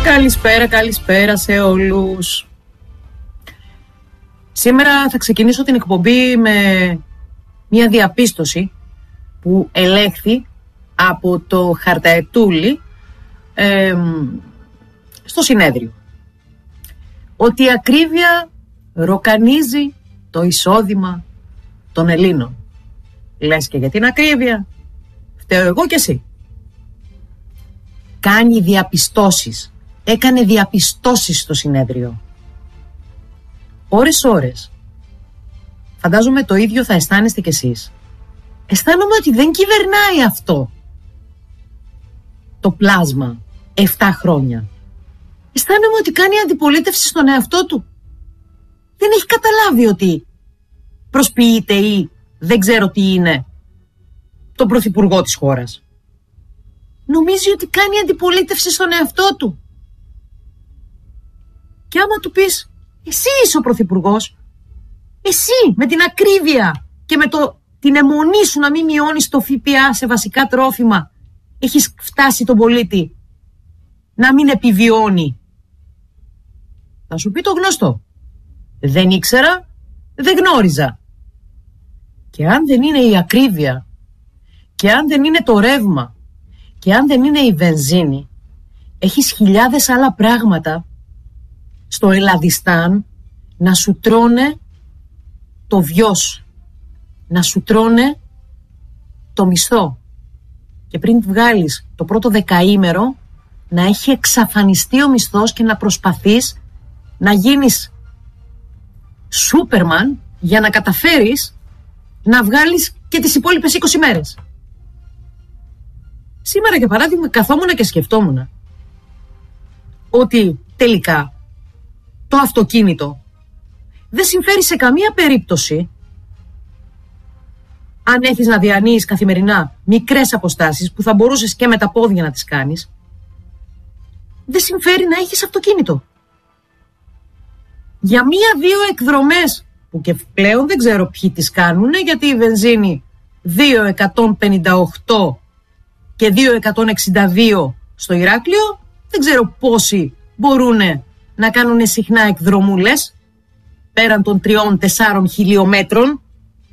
Καλησπέρα σε όλους. Σήμερα θα ξεκινήσω την εκπομπή με μια διαπίστωση που ελέγχθη από το Χαρταετούλη στο συνέδριο. Ότι η ακρίβεια ροκανίζει το εισόδημα των Ελλήνων. Λες και για την ακρίβεια φταίω εγώ και εσύ. Κάνει διαπιστώσεις. Έκανε διαπιστώσεις στο συνέδριο. Ώρες. Φαντάζομαι το ίδιο θα αισθάνεστε κι εσείς. Αισθάνομαι ότι δεν κυβερνάει αυτό το πλάσμα 7 χρόνια. Αισθάνομαι ότι κάνει αντιπολίτευση στον εαυτό του. Δεν έχει καταλάβει ότι προσποιείται ή δεν ξέρω τι είναι τον πρωθυπουργό της χώρας. Νομίζει ότι κάνει αντιπολίτευση στον εαυτό του. Και άμα του πεις, εσύ είσαι ο πρωθυπουργός, εσύ με την ακρίβεια και με την αιμονή σου να μην μειώνεις το ΦΠΑ σε βασικά τρόφιμα, έχεις φτάσει τον πολίτη να μην επιβιώνει. Θα σου πει το γνωστό. Δεν ήξερα, δεν γνώριζα. Και αν δεν είναι η ακρίβεια, και αν δεν είναι το ρεύμα, και αν δεν είναι η βενζίνη, έχεις χιλιάδες άλλα πράγματα στο Ελλαδιστάν να σου τρώνε το βιος, να σου τρώνε το μισθό. Και πριν βγάλεις το πρώτο δεκαήμερο να έχει εξαφανιστεί ο μισθός και να προσπαθείς να γίνεις Σούπερμαν για να καταφέρεις να βγάλεις και τις υπόλοιπες 20 μέρες. Σήμερα για παράδειγμα καθόμουν και σκεφτόμουν ότι τελικά το αυτοκίνητο δεν συμφέρει σε καμία περίπτωση αν έχεις να διανύεις καθημερινά μικρές αποστάσεις που θα μπορούσες και με τα πόδια να τις κάνεις. Δεν συμφέρει να έχεις αυτοκίνητο. Για 1-2 εκδρομές που και πλέον δεν ξέρω ποιοι τις κάνουν, γιατί η βενζίνη 2,158 και 2,162 στο Ηράκλειο, δεν ξέρω πόσοι μπορούν να κάνουν συχνά εκδρομούλες πέραν των 3-4 χιλιόμετρων.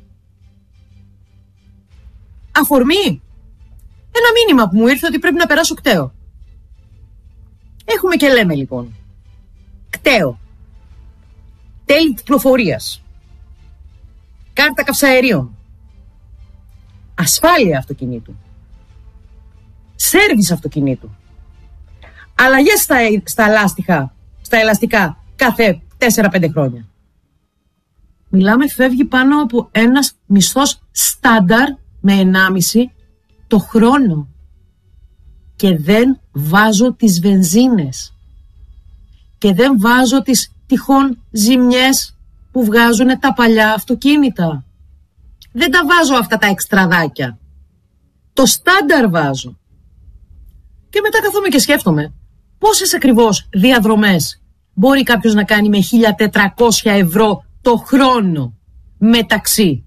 Αφορμή, ένα μήνυμα που μου ήρθε ότι πρέπει να περάσω κταίο. Έχουμε και λέμε λοιπόν κταίο, τέλη κυκλοφορίας, κάρτα καυσαερίων, ασφάλεια αυτοκινήτου, σέρβις αυτοκινήτου, αλλαγές στα ελαστικά κάθε 4-5 χρόνια. Μιλάμε, φεύγει πάνω από ένας μισθός στάνταρ με 1,5 το χρόνο. Και δεν βάζω τις βενζίνες. Και δεν βάζω τις τυχόν ζημιές που βγάζουν τα παλιά αυτοκίνητα. Δεν τα βάζω αυτά τα εξτραδάκια. Το στάνταρ βάζω. Και μετά καθόμαι και σκέφτομαι πόσες ακριβώς διαδρομές μπορεί κάποιος να κάνει με 1.400 ευρώ το χρόνο μεταξύ.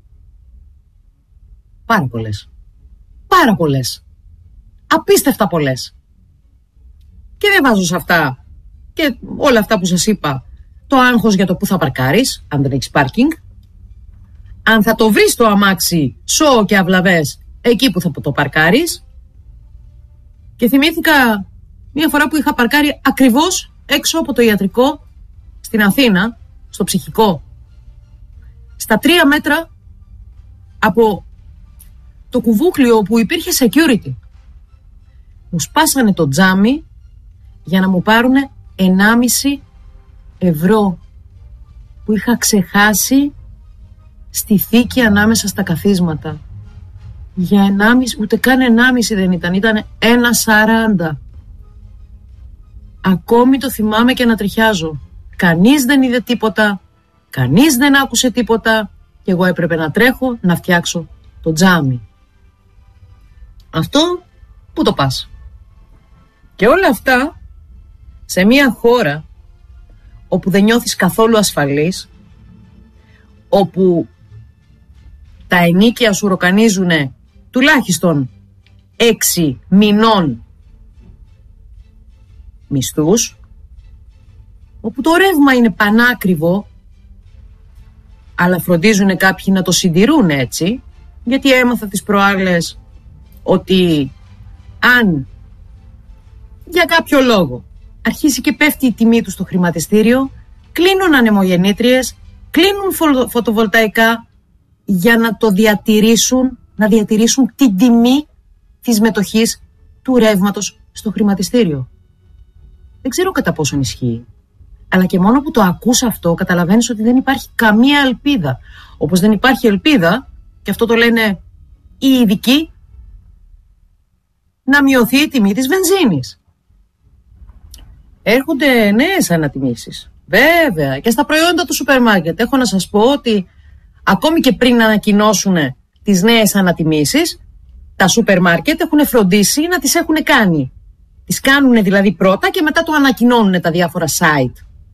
Πάρα πολλές. Απίστευτα πολλές. Και δεν βάζω σε αυτά και όλα αυτά που σας είπα το άγχος για το που θα παρκάρεις, αν δεν έχεις πάρκινγκ, αν θα το βρεις το αμάξι σώο και αυλαβές εκεί που θα το παρκάρεις. Και θυμήθηκα μια φορά που είχα παρκάρει ακριβώς έξω από το ιατρικό στην Αθήνα, στο ψυχικό, στα 3 μέτρα από το κουβούκλιο που υπήρχε security. Μου σπάσανε το τζάμι για να μου πάρουν 1,5 ευρώ που είχα ξεχάσει στη θήκη ανάμεσα στα καθίσματα. Για 1,5, ούτε καν 1,5 δεν ήταν 1,40. Ακόμη το θυμάμαι και να τριχιάζω. Κανείς δεν είδε τίποτα, κανείς δεν άκουσε τίποτα και εγώ έπρεπε να τρέχω να φτιάξω το τζάμι. Αυτό πού το πας? Και όλα αυτά σε μια χώρα όπου δεν νιώθεις καθόλου ασφαλής, όπου τα ενοίκια σου ροκανίζουνε τουλάχιστον 6 μηνών μισθούς, όπου το ρεύμα είναι πανάκριβο, αλλά φροντίζουν κάποιοι να το συντηρούν έτσι, γιατί έμαθα τις προάλλες ότι αν για κάποιο λόγο αρχίσει και πέφτει η τιμή του στο χρηματιστήριο, κλείνουν ανεμογεννήτριες, κλείνουν φωτοβολταϊκά για να το διατηρήσουν, να διατηρήσουν την τιμή της μετοχής του ρεύματος στο χρηματιστήριο. Δεν ξέρω κατά πόσο ισχύει, αλλά και μόνο που το ακούς αυτό καταλαβαίνεις ότι δεν υπάρχει καμία ελπίδα. Όπως δεν υπάρχει ελπίδα, και αυτό το λένε οι ειδικοί, να μειωθεί η τιμή της βενζίνης. Έρχονται νέες ανατιμήσεις. Βέβαια, και στα προϊόντα του σούπερ μάρκετ. Έχω να σας πω ότι ακόμη και πριν ανακοινώσουν τις νέες ανατιμήσεις, τα σούπερ μάρκετ έχουν φροντίσει να τις έχουν κάνει. Τις κάνουν δηλαδή πρώτα και μετά το ανακοινώνουν τα διάφορα site.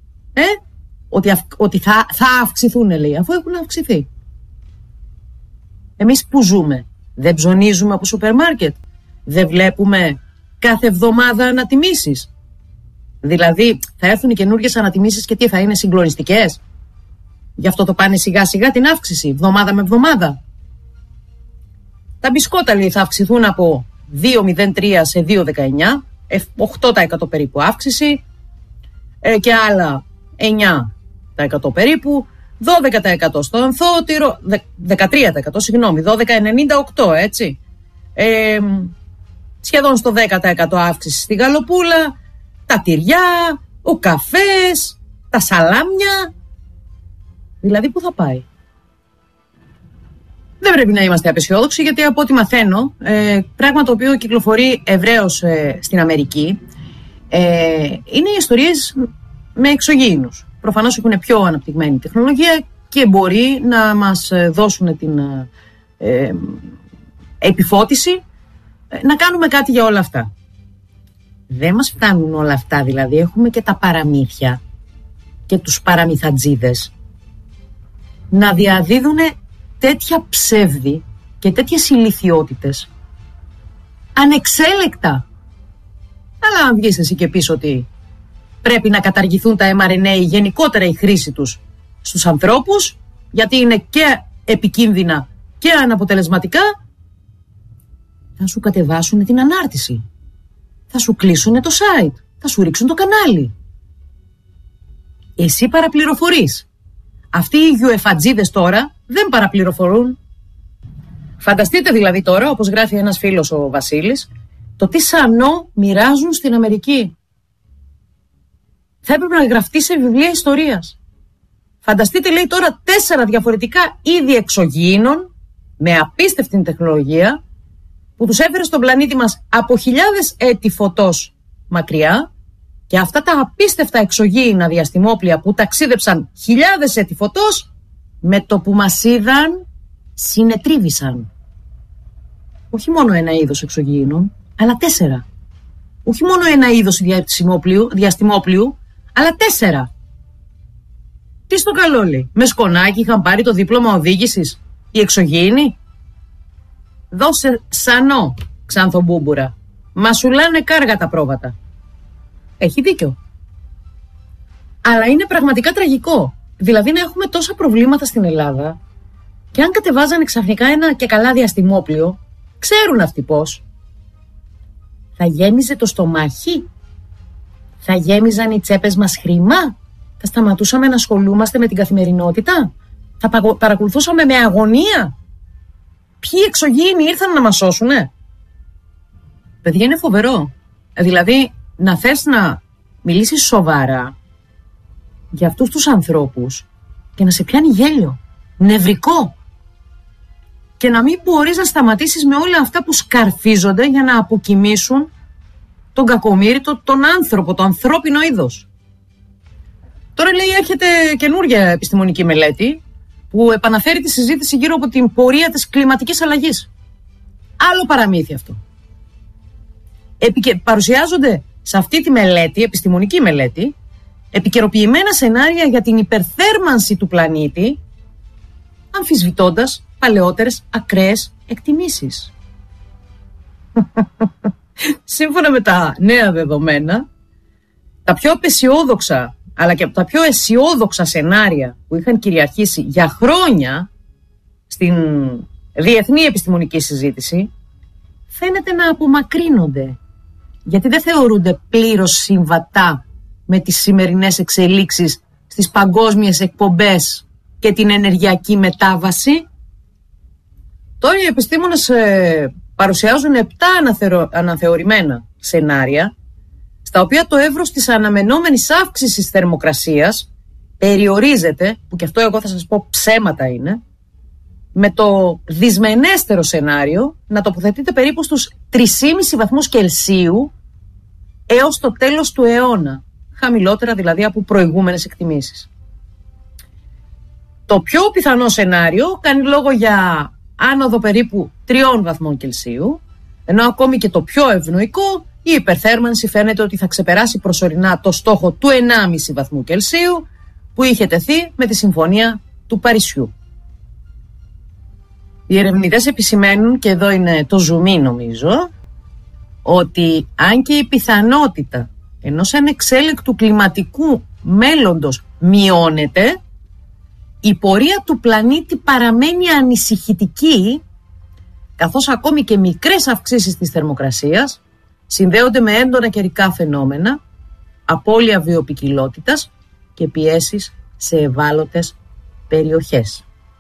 Ότι θα αυξηθούν, λέει, αφού έχουν αυξηθεί. Εμείς που ζούμε, δεν ψωνίζουμε από σούπερ μάρκετ? Δεν βλέπουμε κάθε εβδομάδα ανατιμήσεις? Δηλαδή θα έρθουν οι καινούργιες ανατιμήσεις και τι θα είναι, συγκλονιστικές? Γι' αυτό το πάνε σιγά σιγά την αύξηση, εβδομάδα με εβδομάδα. Τα μπισκότα, λέει, θα αυξηθούν από 2,03 σε 2,19, 8% περίπου αύξηση, και άλλα 9% περίπου, 12% στο ανθότυρο, 13%, συγγνώμη, 12,98, έτσι. Σχεδόν στο 10% αύξηση στη γαλοπούλα, τα τυριά, ο καφές, τα σαλάμια. Δηλαδή πού θα πάει? Δεν πρέπει να είμαστε απαισιόδοξοι, γιατί από ό,τι μαθαίνω, πράγμα το οποίο κυκλοφορεί ευρέως στην Αμερική, είναι οι ιστορίες με εξωγήινους. Προφανώς έχουν πιο αναπτυγμένη τεχνολογία και μπορεί να μας δώσουν την επιφώτιση να κάνουμε κάτι για όλα αυτά. Δεν μας φτάνουν όλα αυτά, δηλαδή έχουμε και τα παραμύθια και τους παραμυθατζίδες να διαδίδουν τέτοια ψεύδη και τέτοιες ηλιθιότητες ανεξέλεκτα. Αλλά αν βγεις εσύ και πεις ότι πρέπει να καταργηθούν τα mRNA, γενικότερα η χρήση τους στους ανθρώπους, γιατί είναι και επικίνδυνα και αναποτελεσματικά, θα σου κατεβάσουν την ανάρτηση, θα σου κλείσουν το site, θα σου ρίξουν το κανάλι. Εσύ παραπληροφορείς. Αυτοί οι γιουεφατζίδες τώρα δεν παραπληροφορούν. Φανταστείτε δηλαδή τώρα, όπως γράφει ένας φίλος, ο Βασίλης, το τι σανό μοιράζουν στην Αμερική. Θα έπρεπε να γραφτεί σε βιβλία ιστορίας. Φανταστείτε, λέει, τώρα 4 διαφορετικά είδη εξωγήινων με απίστευτη τεχνολογία που τους έφερε στον πλανήτη μας από χιλιάδες έτη φωτός μακριά, και αυτά τα απίστευτα εξωγήινα διαστημόπλια που ταξίδεψαν χιλιάδες έτη φωτός, με το που μας είδαν συνετρίβησαν. Όχι μόνο ένα είδος εξωγήινων, αλλά 4. Όχι μόνο ένα είδος διαστημόπλιου, αλλά 4. Τι στο καλό, λέει? Με σκονάκι είχαν πάρει το δίπλωμα οδήγησης οι εξωγήινοι? Δώσε σανό, Ξανθομπούμπουρα. Μα σου λένε κάργα τα πρόβατα. Έχει δίκιο. Αλλά είναι πραγματικά τραγικό. Δηλαδή να έχουμε τόσα προβλήματα στην Ελλάδα, και αν κατεβάζανε ξαφνικά ένα και καλά διαστημόπλιο, ξέρουν αυτοί πώς. Θα γέμιζε το στομάχι? Θα γέμιζαν οι τσέπες μας χρήμα? Θα σταματούσαμε να ασχολούμαστε με την καθημερινότητα? Θα παρακολουθούσαμε με αγωνία ποιοι εξωγήινοι ήρθαν να μας σώσουνε? Παιδιά, είναι φοβερό. Δηλαδή, να θες να μιλήσεις σοβαρά για αυτούς τους ανθρώπους και να σε πιάνει γέλιο, νευρικό, και να μην μπορείς να σταματήσεις με όλα αυτά που σκαρφίζονται για να αποκοιμήσουν τον κακομοίρητο, τον άνθρωπο, το ανθρώπινο είδος. Τώρα, λέει, έρχεται καινούργια επιστημονική μελέτη που επαναφέρει τη συζήτηση γύρω από την πορεία της κλιματικής αλλαγής. Άλλο παραμύθι αυτό. Παρουσιάζονται σε αυτή τη μελέτη, επιστημονική μελέτη, επικαιροποιημένα σενάρια για την υπερθέρμανση του πλανήτη, αμφισβητώντας παλαιότερες ακραίες εκτιμήσεις. Σύμφωνα με τα νέα δεδομένα, τα πιο απεσιόδοξα αλλά και τα πιο αισιόδοξα σενάρια που είχαν κυριαρχήσει για χρόνια στην διεθνή επιστημονική συζήτηση φαίνεται να απομακρύνονται, γιατί δεν θεωρούνται πλήρως συμβατά με τις σημερινές εξελίξεις στις παγκόσμιες εκπομπές και την ενεργειακή μετάβαση. Τώρα οι επιστήμονες παρουσιάζουν 7 αναθεωρημένα σενάρια, στα οποία το εύρος της αναμενόμενης αύξησης θερμοκρασίας περιορίζεται, που και αυτό εγώ θα σας πω ψέματα είναι, με το δυσμενέστερο σενάριο να τοποθετείται περίπου στους 3,5 βαθμούς Κελσίου έως το τέλος του αιώνα, χαμηλότερα δηλαδή από προηγούμενες εκτιμήσεις. Το πιο πιθανό σενάριο κάνει λόγο για άνοδο περίπου 3 βαθμών Κελσίου, ενώ ακόμη και το πιο ευνοϊκό, η υπερθέρμανση φαίνεται ότι θα ξεπεράσει προσωρινά το στόχο του 1,5 βαθμού Κελσίου που είχε τεθεί με τη Συμφωνία του Παρισιού. Οι ερευνητές επισημαίνουν, και εδώ είναι το ζουμί νομίζω, ότι αν και η πιθανότητα ενός ανεξέλεγκτου κλιματικού μέλλοντος μειώνεται, η πορεία του πλανήτη παραμένει ανησυχητική, καθώς ακόμη και μικρές αυξήσεις της θερμοκρασίας συνδέονται με έντονα καιρικά φαινόμενα, απώλεια βιοποικιλότητας και πιέσεις σε ευάλωτες περιοχές.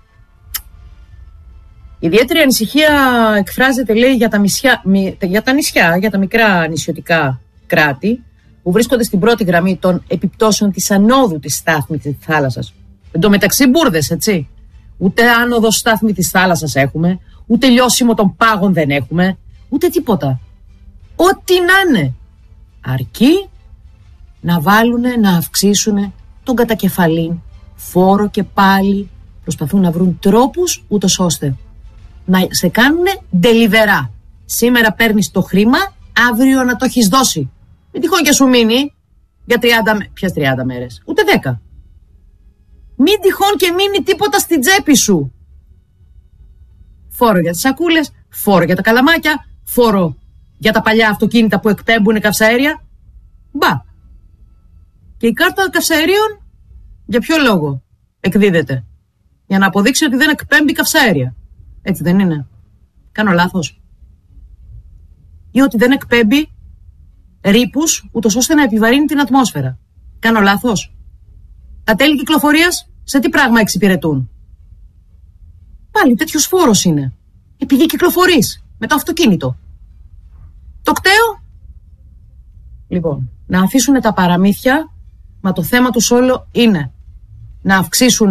Ιδιαίτερη ανησυχία εκφράζεται, λέει, για τα νησιά, για τα μικρά νησιωτικά κράτη που βρίσκονται στην πρώτη γραμμή των επιπτώσεων της ανόδου της στάθμης της θάλασσας. Εν τω μεταξύ μπουρδες, έτσι. Ούτε άνοδο στάθμη της θάλασσας έχουμε, ούτε λιώσιμο των πάγων δεν έχουμε, ούτε τίποτα. Ό,τι να είναι. Αρκεί να βάλουνε, να αυξήσουνε τον κατακεφαλήν φόρο και πάλι προσπαθούν να βρουν τρόπους ούτως ώστε να σε κάνουνε ντελιβερά. Σήμερα παίρνεις το χρήμα, αύριο να το έχεις δώσει. Μην τυχόν και σου μείνει για 30 μέρες, ούτε 10. Μην τυχόν και μείνει τίποτα στην τσέπη σου. Φόρο για τις σακούλες, φόρο για τα καλαμάκια, φόρο για τα παλιά αυτοκίνητα που εκπέμπουν καυσαέρια. Μπα. Και η κάρτα καυσαερίων για ποιο λόγο εκδίδεται? Για να αποδείξει ότι δεν εκπέμπει καυσαέρια. Έτσι δεν είναι? Κάνω λάθος? Ή ότι δεν εκπέμπει ρήπους ούτως ώστε να επιβαρύνει την ατμόσφαιρα. Κάνω λάθος? Τα τέλη κυκλοφορίας σε τι πράγμα εξυπηρετούν? Πάλι τέτοιος φόρος είναι. Επειδή κυκλοφορείς με το αυτοκίνητο. Το κταίο. Λοιπόν, να αφήσουν τα παραμύθια, μα το θέμα τους όλο είναι να αυξήσουν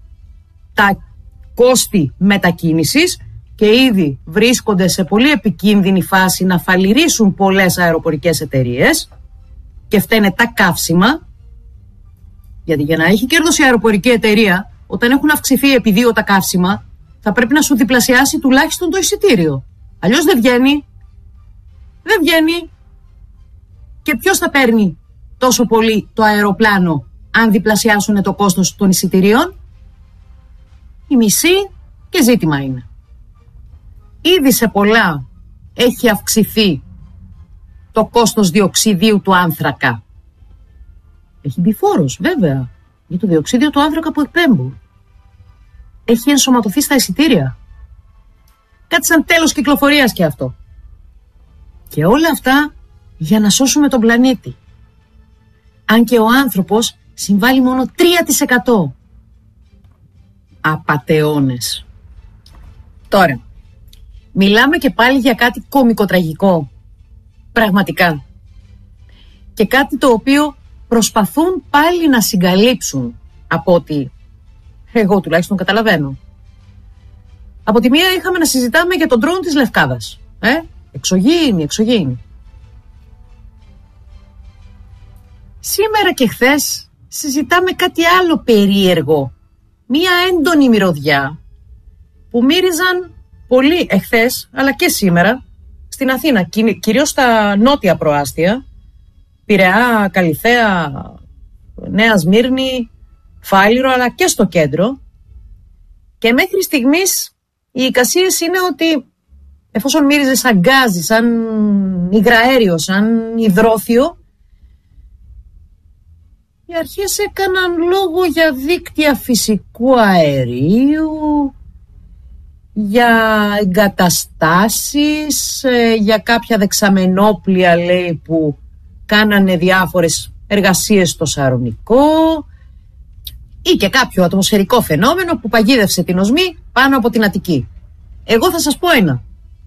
τα κόστη μετακίνησης και ήδη βρίσκονται σε πολύ επικίνδυνη φάση να φαλιρίσουν πολλές αεροπορικές εταιρείες και φταίνε τα καύσιμα, γιατί για να έχει κέρδος η αεροπορική εταιρεία, όταν έχουν αυξηθεί επί 2 τα καύσιμα, θα πρέπει να σου διπλασιάσει τουλάχιστον το εισιτήριο. Αλλιώς δεν βγαίνει. Δεν βγαίνει. Και ποιος θα παίρνει τόσο πολύ το αεροπλάνο αν διπλασιάσουν το κόστος των εισιτηρίων? Η μισή και ζήτημα είναι. Ήδη σε πολλά έχει αυξηθεί το κόστος διοξιδίου του άνθρακα. Έχει μπει φόρος βέβαια για το διοξίδιο του άνθρακα που εκπέμπουν. Έχει ενσωματωθεί στα εισιτήρια. Κάτι σαν τέλος κυκλοφορίας και αυτό. Και όλα αυτά για να σώσουμε τον πλανήτη. Αν και ο άνθρωπος συμβάλλει μόνο 3%. Απατεώνες. Τώρα, μιλάμε και πάλι για κάτι κωμικοτραγικό. Πραγματικά. Και κάτι το οποίο προσπαθούν πάλι να συγκαλύψουν, από ό,τι εγώ τουλάχιστον καταλαβαίνω. Από τη μία είχαμε να συζητάμε για τον ντρόουν της Λευκάδας. Εξωγήινη. Σήμερα και χθες συζητάμε κάτι άλλο περίεργο. Μία έντονη μυρωδιά που μύριζαν πολύ εχθές αλλά και σήμερα στην Αθήνα, κυρίως στα νότια προάστια, Πειραιά, Καλιθέα, Νέα Σμύρνη, Φάληρο, αλλά και στο κέντρο. Και μέχρι στιγμής οι εικασίες είναι ότι εφόσον μύριζε σαν γκάζι, σαν υγραέριο, σαν υδρόθιο, Οι αρχές έκαναν λόγο για δίκτυα φυσικού αερίου, για εγκαταστάσεις, για κάποια δεξαμενόπλια, λέει, που κάνανε διάφορες εργασίες στο Σαρονικό, ή και κάποιο ατμοσφαιρικό φαινόμενο που παγίδευσε την οσμή πάνω από την Αττική. Εγώ θα σας πω ένα.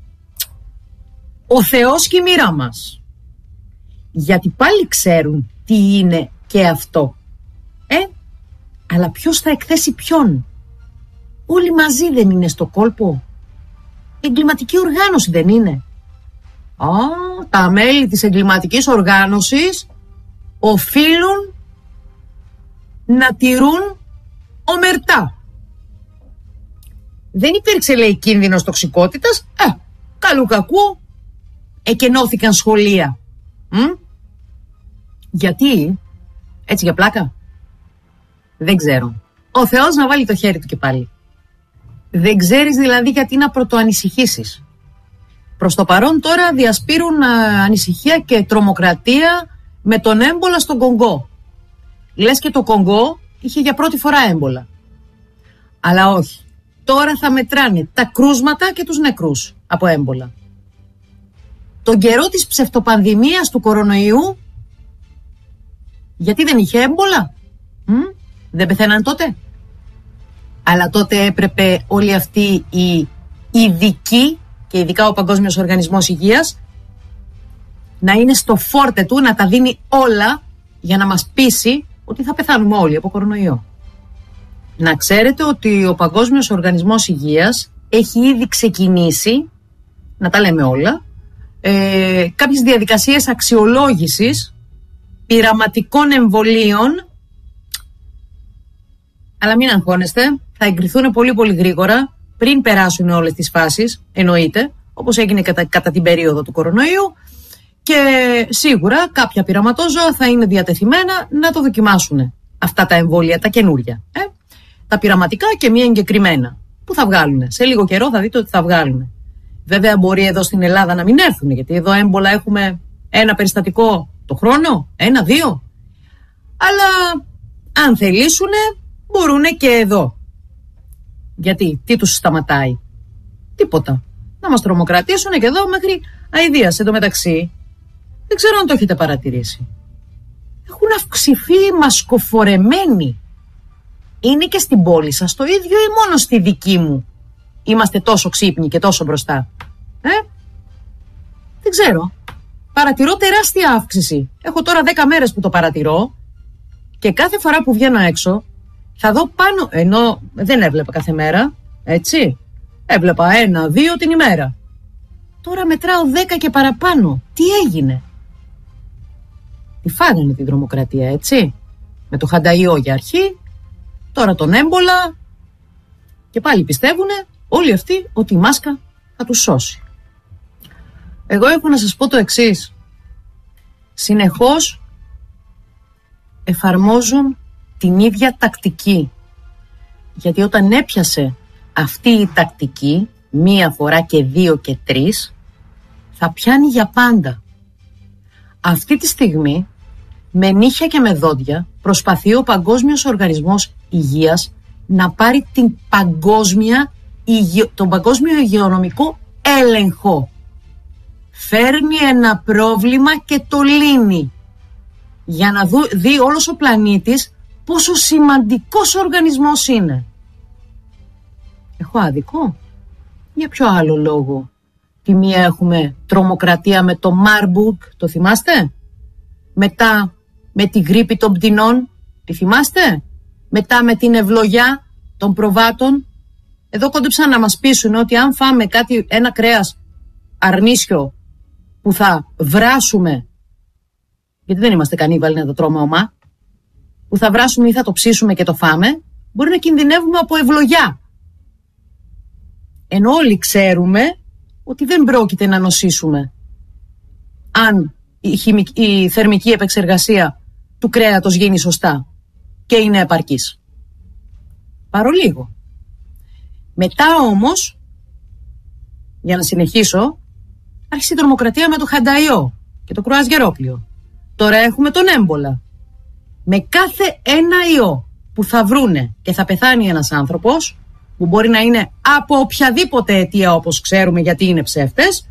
Ο Θεός και η μοίρα μας. Γιατί πάλι ξέρουν τι είναι και αυτό. Αλλά ποιος θα εκθέσει ποιον? Όλοι μαζί δεν είναι στο κόλπο? Εγκληματική οργάνωση δεν είναι? Τα μέλη της εγκληματικής οργάνωσης οφείλουν να τηρούν ομερτά. Δεν υπήρξε, λέει, κίνδυνος τοξικότητας. Καλού κακού εκενώθηκαν σχολεία. Γιατί? Έτσι για πλάκα? Δεν ξέρω. Ο Θεός να βάλει το χέρι του και πάλι. Δεν ξέρεις δηλαδή γιατί να πρωτοανησυχήσεις. Προς το παρόν τώρα διασπείρουν ανησυχία και τρομοκρατία με τον έμπολα στον Κονγκό. Λες και το Κονγκό είχε για πρώτη φορά έμπολα. Αλλά όχι. Τώρα θα μετράνε τα κρούσματα και τους νεκρούς από έμπολα. Τον καιρό της ψευτοπανδημίας του κορονοϊού, γιατί δεν είχε έμπολα? Δεν πεθαίναν τότε? Αλλά τότε έπρεπε όλοι αυτοί οι ειδικοί, και ειδικά ο Παγκόσμιος Οργανισμός Υγείας, να είναι στο φόρτε του, να τα δίνει όλα για να μας πείσει ότι θα πεθάνουμε όλοι από κορονοϊό. Να ξέρετε ότι ο Παγκόσμιος Οργανισμός Υγείας έχει ήδη ξεκινήσει, να τα λέμε όλα, κάποιες διαδικασίες αξιολόγησης πειραματικών εμβολίων, αλλά μην αγχώνεστε, θα εγκριθούν πολύ πολύ γρήγορα, πριν περάσουν όλες τις φάσεις, εννοείται, όπως έγινε κατά την περίοδο του κορονοϊού, και σίγουρα κάποια πειραματόζωα θα είναι διατεθειμένα να το δοκιμάσουν αυτά τα εμβόλια, τα καινούρια. Τα πειραματικά και μία εγκεκριμένα. Πού θα βγάλουν? Σε λίγο καιρό θα δείτε ότι θα βγάλουν. Βέβαια μπορεί εδώ στην Ελλάδα να μην έρθουν, γιατί εδώ έμπολα έχουμε ένα περιστατικό το χρόνο, 1-2. Αλλά αν θελήσουνε μπορούν και εδώ. Γιατί, τι τους σταματάει? Τίποτα. Να μας τρομοκρατήσουν και εδώ μέχρι αηδίας. Εν τω μεταξύ, δεν ξέρω αν το έχετε παρατηρήσει, έχουν αυξηθεί οι μασκοφορεμένοι. Είναι και στην πόλη σας το ίδιο ή μόνο στη δική μου είμαστε τόσο ξύπνοι και τόσο μπροστά? Δεν ξέρω. Παρατηρώ τεράστια αύξηση. Έχω τώρα 10 μέρες που το παρατηρώ και κάθε φορά που βγαίνω έξω θα δω πάνω, ενώ δεν έβλεπα κάθε μέρα, έτσι, έβλεπα 1-2 την ημέρα. Τώρα μετράω 10 και παραπάνω. Τι έγινε? Τη φάγανε την τρομοκρατία, έτσι, με το Χανταϊό για αρχή, τώρα τον έμπολα, και πάλι πιστεύουνε όλοι αυτοί ότι η μάσκα θα τους σώσει. Εγώ έχω να σας πω το εξής. Συνεχώς εφαρμόζουν την ίδια τακτική. Γιατί όταν έπιασε αυτή η τακτική, μία φορά και 2 και 3, θα πιάνει για πάντα. Αυτή τη στιγμή, με νύχια και με δόντια, προσπαθεί ο Παγκόσμιος Οργανισμός Υγείας να πάρει τον παγκόσμιο υγειονομικό έλεγχο. Φέρνει ένα πρόβλημα και το λύνει, για να δει όλος ο πλανήτης πόσο σημαντικός οργανισμός είναι. Έχω άδικο? Για ποιο άλλο λόγο? Τη μία έχουμε τρομοκρατία με το Marburg, το θυμάστε? Μετά με τη γρίπη των πτηνών, τη θυμάστε? Μετά με την ευλογιά των προβάτων. Εδώ κόντεψαν να μας πείσουν ότι αν φάμε ένα κρέας αρνίσιο που θα βράσουμε, γιατί δεν είμαστε κανίβαλοι να το τρώμε ομά, που θα βράσουμε ή θα το ψήσουμε και το φάμε, μπορεί να κινδυνεύουμε από ευλογιά. Ενώ όλοι ξέρουμε ότι δεν πρόκειται να νοσήσουμε αν η θερμική επεξεργασία του κρέατος γίνει σωστά και είναι επαρκής. Παρολίγο. Μετά όμως, για να συνεχίσω, άρχισε η τρομοκρατία με το Χανταϊό και το κρουαζιερόπλιο. Τώρα έχουμε τον έμπολα. με κάθε ένα ιό που θα βρούνε και θα πεθάνει ένας άνθρωπος, που μπορεί να είναι από οποιαδήποτε αιτία όπως ξέρουμε γιατί είναι ψεύτες,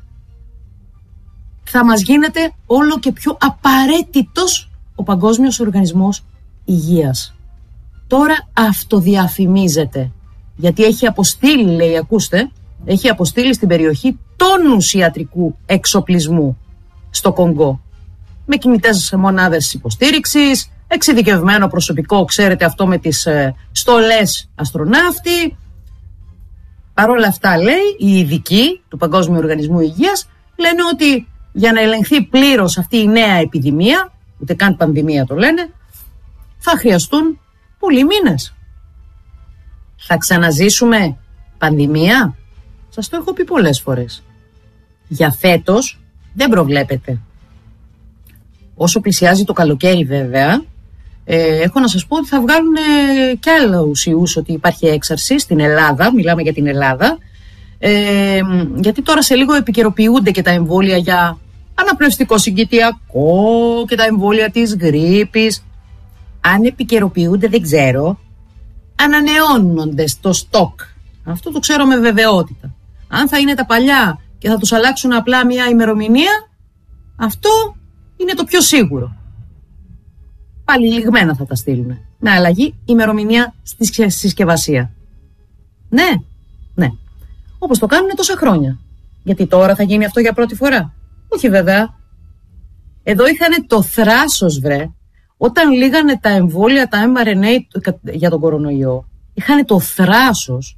θα μας γίνεται όλο και πιο απαραίτητος ο Παγκόσμιος Οργανισμός Υγείας. Τώρα αυτοδιαφημίζεται, γιατί έχει αποστείλει, λέει, ακούστε, έχει αποστείλει στην περιοχή τόνους ιατρικού εξοπλισμού στο Κονγκό, με κινητές μονάδες υποστήριξης, εξειδικευμένο προσωπικό, ξέρετε αυτό με τις στολές αστροναύτη. Παρ' όλα αυτά, λέει, οι ειδικοί του Παγκόσμιου Οργανισμού Υγείας λένε ότι για να ελεγχθεί πλήρως αυτή η νέα επιδημία, ούτε καν πανδημία το λένε, θα χρειαστούν πολλοί μήνες. Θα ξαναζήσουμε πανδημία? Σας το έχω πει πολλές φορές. Για φέτος δεν προβλέπεται. Όσο πλησιάζει το καλοκαίρι βέβαια, έχω να σας πω ότι θα βγάλουν κι άλλους ιούς ότι υπάρχει έξαρση στην Ελλάδα, μιλάμε για την Ελλάδα, γιατί τώρα σε λίγο επικαιροποιούνται και τα εμβόλια για αναπνευστικό συγκητιακό και τα εμβόλια της γρίπης. Αν επικαιροποιούνται δεν ξέρω, ανανεώνονται στο στόκ. Αυτό το ξέρω με βεβαιότητα. Αν θα είναι τα παλιά και θα τους αλλάξουν απλά μια ημερομηνία, αυτό είναι το πιο σίγουρο. Πάλι λιγμένα θα τα στείλουν, με αλλαγή ημερομηνία στη συσκευασία. Ναι. Όπως το κάνουν τόσα χρόνια. Γιατί τώρα θα γίνει αυτό για πρώτη φορά? Όχι βέβαια. Εδώ είχαν το θράσος, βρε, όταν λίγανε τα εμβόλια, τα mRNA για τον κορονοϊό, είχαν το θράσος,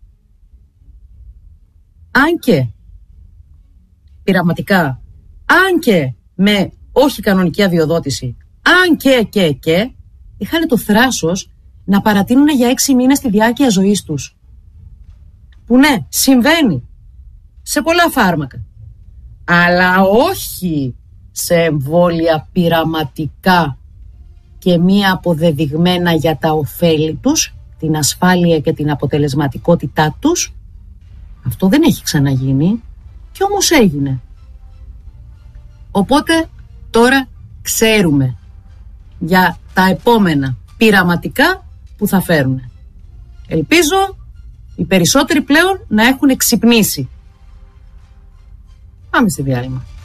αν και πειραματικά, αν και με όχι κανονική αδειοδότηση, αν και είχαν το θράσος να παρατείνουν για 6 μήνες τη διάρκεια ζωής τους. Που ναι, συμβαίνει σε πολλά φάρμακα, αλλά όχι σε εμβόλια πειραματικά και μία αποδεδειγμένα για τα ωφέλη τους, την ασφάλεια και την αποτελεσματικότητά τους. Αυτό δεν έχει ξαναγίνει και όμως έγινε. Οπότε τώρα ξέρουμε για τα επόμενα πειραματικά που θα φέρουν. Ελπίζω οι περισσότεροι πλέον να έχουν ξυπνήσει. Πάμε στη διάλειμμα.